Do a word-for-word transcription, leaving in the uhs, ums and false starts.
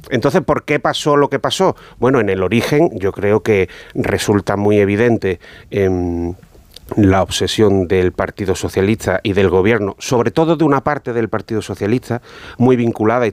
Entonces, ¿por qué pasó lo que pasó? Bueno, en el origen yo creo que resulta muy evidente eh, la obsesión del Partido Socialista y del Gobierno, sobre todo de una parte del Partido Socialista, muy vinculada